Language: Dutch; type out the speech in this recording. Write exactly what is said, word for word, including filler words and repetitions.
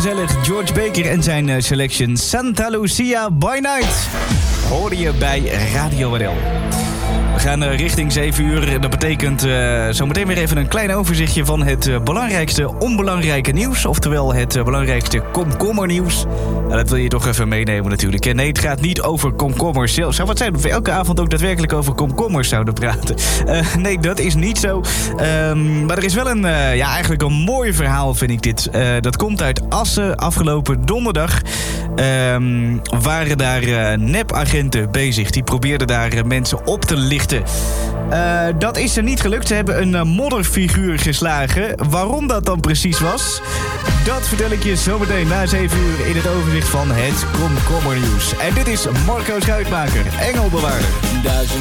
gezellig. George Baker en zijn uh, selection Santa Lucia by Night. Hoorde je bij Radio R L. We gaan uh, richting zeven uur. Dat betekent uh, zometeen weer even een klein overzichtje van het uh, belangrijkste onbelangrijke nieuws. Oftewel het uh, belangrijkste komkommernieuws. Nou, dat wil je toch even meenemen natuurlijk. En nee, het gaat niet over komkommers zelf. Zou wat zijn of we elke avond ook daadwerkelijk over komkommers zouden praten? Uh, nee, dat is niet zo. Um, maar er is wel een, uh, ja, eigenlijk een mooi verhaal, vind ik dit. Uh, dat komt uit Assen. Afgelopen donderdag um, waren daar uh, nepagenten bezig. Die probeerden daar uh, mensen op te lichten. Uh, dat is er niet gelukt. Ze hebben een uh, modderfiguur geslagen. Waarom dat dan precies was, dat vertel ik je zometeen na zeven uur in het overzicht van het komkommernieuws. En dit is Marco Schuitmaker, Engelbewaarder. Duizend